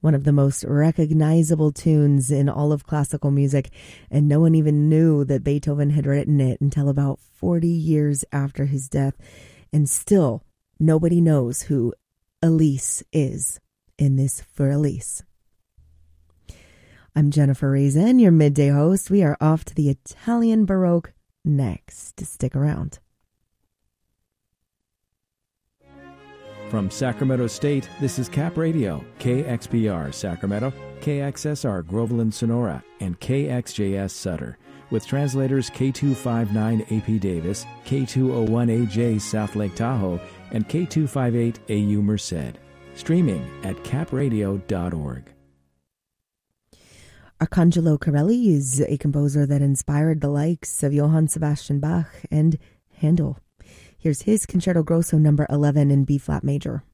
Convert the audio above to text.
one of the most recognizable tunes in all of classical music, and no one even knew that Beethoven had written it until about 40 years after his death. And still, nobody knows who Elise is in this For Elise. I'm Jennifer Raisin, your midday host. We are off to the Italian Baroque next. Stick around. From Sacramento State, this is Cap Radio, KXPR Sacramento, KXSR Groveland Sonora, and KXJS Sutter, with translators K259 AP Davis, K201AJ South Lake Tahoe, and K258 AU Merced. Streaming at capradio.org. Arcangelo Corelli is a composer that inspired the likes of Johann Sebastian Bach and Handel. Here's his Concerto Grosso number 11 in B-flat major.